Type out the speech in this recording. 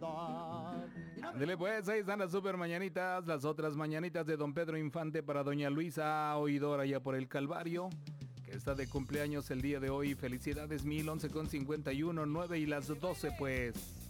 soledad. Dile pues, ahí están las super mañanitas, las otras mañanitas de don Pedro Infante para doña Luisa, oidora ya por el Calvario, que está de cumpleaños el día de hoy. Felicidades, 11:51, 9 y las 12 pues.